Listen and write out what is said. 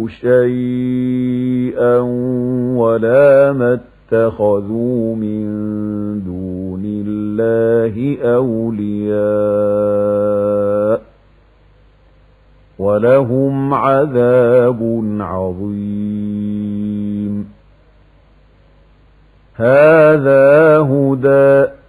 شيئا ولا ما اتخذوا من دون الله أولياء ولهم عذاب عظيم. هذا هدى